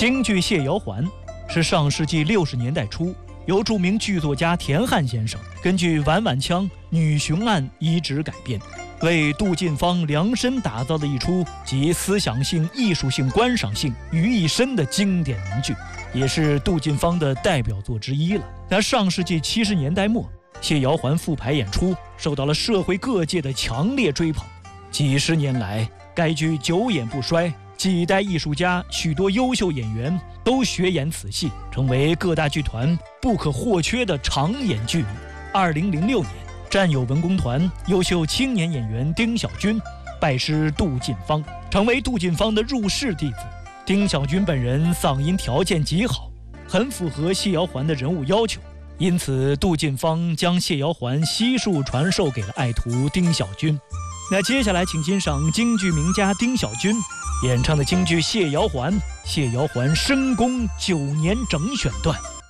京剧《谢瑶环》是上世纪60年代初由著名剧作家田汉先生根据晚晚腔女雄案遗址改编，为杜近芳量身打造的一出集思想性、艺术性、观赏性于一身的经典名剧，也是杜近芳的代表作之一了。在上世纪70年代末，谢瑶环复排演出受到了社会各界的强烈追捧，几十年来该剧久演不衰，几代艺术家、许多优秀演员都学演此戏，成为各大剧团不可或缺的常演剧目。2006年，战友文工团优秀青年演员丁小军拜师杜近芳，成为杜近芳的入室弟子。丁小军本人嗓音条件极好，很符合谢瑶环的人物要求，因此杜近芳将谢瑶环悉数传授给了爱徒丁小军。那接下来请欣赏京剧名家丁小军演唱的京剧《谢瑶环》，谢瑶环深宫9年整选段。